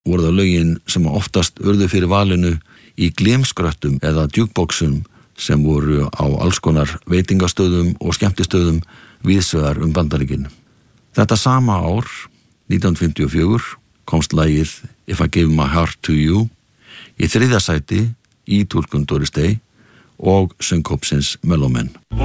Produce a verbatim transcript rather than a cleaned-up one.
voru það lögin sem oftast urðu fyrir valinu í glimskröttum eða djúkboxum sem voru á alls konar veitingastöðum og skemmtistöðum víðsvegar um Bandaríkin. Þetta sama ár, nítján hundruð fimmtíu og fjögur, komst lagið If I Give My Heart to You í þriðja sæti í túlkun Doris Day og söngkópsins Mellow Men.